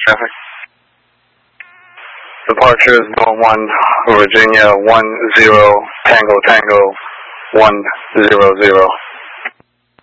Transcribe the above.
Traffic. Departure is North 1, Virginia 10 Tango Tango 100.